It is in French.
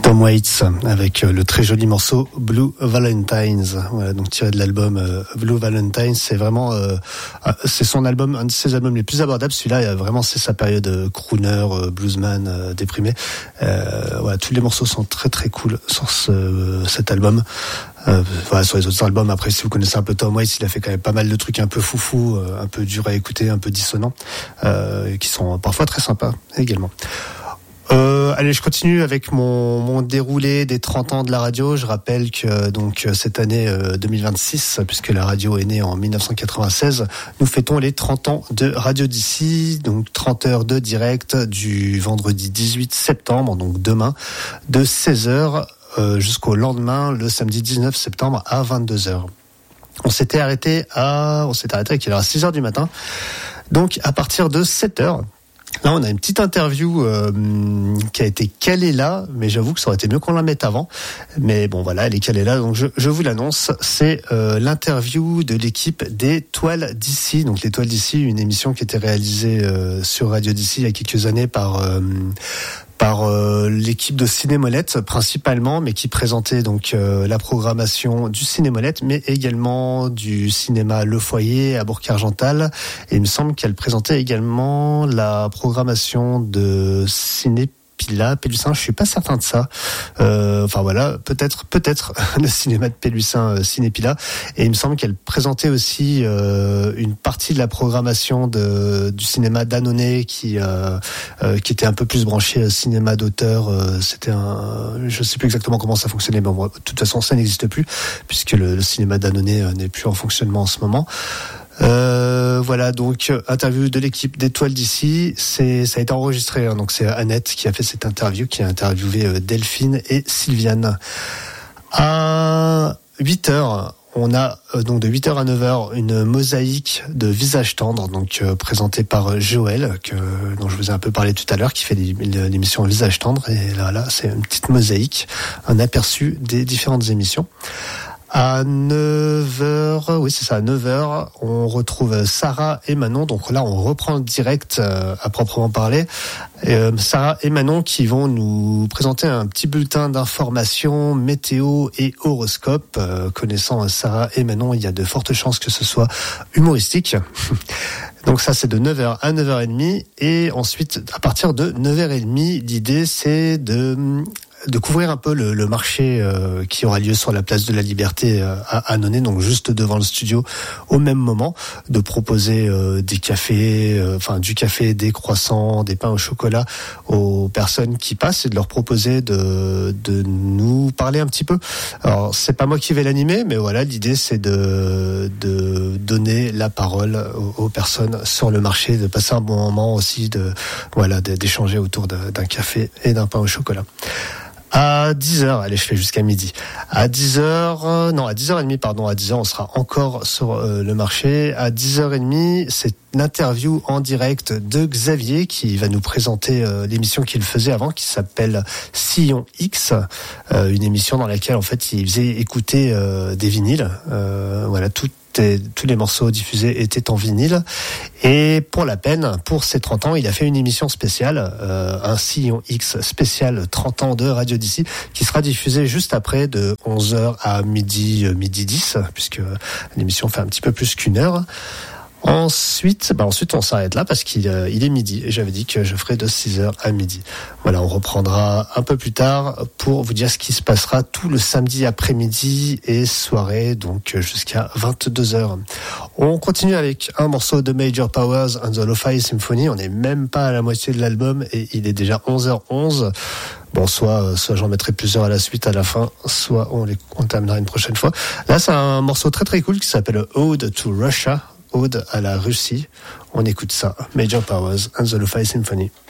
Tom Waits avec le très joli morceau Blue Valentines, voilà, donc tiré de l'album Blue Valentines. C'est vraiment c'est son album, un de ses albums les plus abordables. Celui-là, vraiment, c'est sa période crooner, bluesman, déprimé. Voilà, tous les morceaux sont très très cool sur cet album. Voilà, sur les autres albums, après, si vous connaissez un peu Tom Waits, il a fait quand même pas mal de trucs un peu foufou, un peu durs à écouter, un peu dissonants, qui sont parfois très sympas également. Allez, je continue avec mon déroulé des 30 ans de la radio. Je rappelle que donc cette année 2026, puisque la radio est née en 1996, nous fêtons les 30 ans de Radio d'ici, donc 30 heures de direct du vendredi 18 septembre, donc demain, de 16h jusqu'au lendemain, le samedi 19 septembre à 22h. On s'était arrêté à quelle heure ? À 6h du matin. Donc à partir de 7h, là, on a une petite interview qui a été calée là, mais j'avoue que ça aurait été mieux qu'on la mette avant. Mais bon, voilà, elle est calée là, donc je vous l'annonce. C'est l'interview de l'équipe des Toiles d'ici. Donc les Toiles d'ici, une émission qui était réalisée sur Radio d'ici il y a quelques années par l'équipe de Cinémolette principalement, mais qui présentait donc la programmation du Cinémolette, mais également du cinéma Le Foyer à Bourg-Argental. Et il me semble qu'elle présentait également la programmation de Pélussin, je suis pas certain de ça. Enfin voilà, peut-être le cinéma de Pélussin, Cinépila. Et il me semble qu'elle présentait aussi une partie de la programmation du cinéma Dannonay qui était un peu plus branché cinéma d'auteur. C'était je sais plus exactement comment ça fonctionnait, mais bon, de toute façon ça n'existe plus puisque le cinéma Dannonay n'est plus en fonctionnement en ce moment. Voilà, donc interview de l'équipe des Toiles d'ici, ça a été enregistré, hein, donc c'est Annette qui a fait cette interview, qui a interviewé Delphine et Sylviane. À 8h, on a donc de 8h à 9h une mosaïque de Visage tendre, donc présentée par Joël, dont je vous ai un peu parlé tout à l'heure, qui fait l'émission Visage tendre, et là c'est une petite mosaïque, un aperçu des différentes émissions. À 9h, oui c'est ça, à 9h, on retrouve Sarah et Manon, donc là on reprend le direct à proprement parler. Sarah et Manon qui vont nous présenter un petit bulletin d'information, météo et horoscope. Connaissant Sarah et Manon, il y a de fortes chances que ce soit humoristique. Donc ça c'est de 9h à 9h30, et ensuite à partir de 9h30, l'idée c'est de couvrir un peu le marché qui aura lieu sur la place de la Liberté à Annonay, donc juste devant le studio, au même moment, de proposer des cafés, du café, des croissants, des pains au chocolat aux personnes qui passent, et de leur proposer de nous parler un petit peu. Alors c'est pas moi qui vais l'animer, mais voilà, l'idée c'est de donner la parole aux personnes sur le marché, de passer un bon moment aussi, d'échanger autour d'un café et d'un pain au chocolat. À 10h, allez, je fais jusqu'à midi. À 10h30, à 10h, on sera encore sur le marché. À 10h30, c'est l'interview en direct de Xavier qui va nous présenter l'émission qu'il faisait avant, qui s'appelle Sillon X, une émission dans laquelle en fait il faisait écouter des vinyles. Voilà, tous les morceaux diffusés étaient en vinyle, et pour ses 30 ans, il a fait une émission spéciale, un Sillon X spécial 30 ans de Radio d'ici, qui sera diffusée juste après de 11h à midi 10, puisque l'émission fait un petit peu plus qu'une heure. Ensuite, on s'arrête là parce qu'il est midi, et j'avais dit que je ferais de 6h à midi. Voilà, on reprendra un peu plus tard pour vous dire ce qui se passera tout le samedi après-midi et soirée, donc jusqu'à 22h. On continue avec un morceau de Major Powers and the Lo-Fi Symphony. On n'est même pas à la moitié de l'album et il est déjà 11h11. Bon, soit j'en mettrai plusieurs à la suite à la fin, soit on terminera une prochaine fois. Là, c'est un morceau très très cool qui s'appelle Ode to Russia. Ode à la Russie. On écoute ça. Major Powers and the Lo-Fi Symphony.